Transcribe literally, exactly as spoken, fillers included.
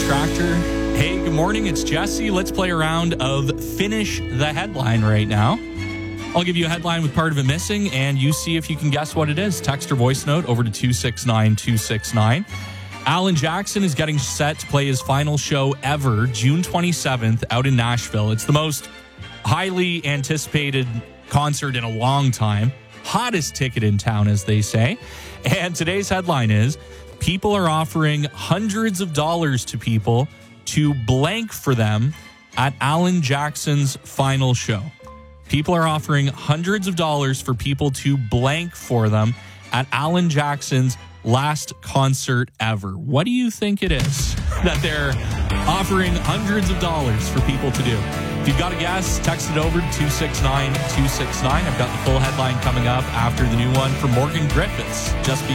Tractor. Hey, good morning. It's Jesse. Let's play a round of Finish the Headline right now. I'll give you a headline with part of it missing, and you see if you can guess what it is. Text or voice note over to two six nine two six nine. Alan Jackson is getting set to play his final show ever, June twenty-seventh, out in Nashville. It's the most highly anticipated concert in a long time. Hottest ticket in town, as they say. And today's headline is, people are offering hundreds of dollars to people to blank for them at Alan Jackson's final show. People are offering hundreds of dollars for people to blank for them at Alan Jackson's last concert ever. What do you think it is that they're offering hundreds of dollars for people to do? If you've got a guess, text it over to two six nine two six nine. I've got the full headline coming up after the new one from Morgan Griffiths, just beyond